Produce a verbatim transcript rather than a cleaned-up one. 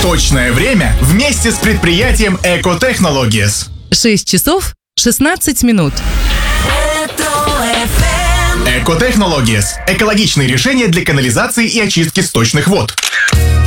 Точное время вместе с предприятием Eco Technologies. шесть часов шестнадцать минут. Eco Technologies – экологичные решения для канализации и очистки сточных вод.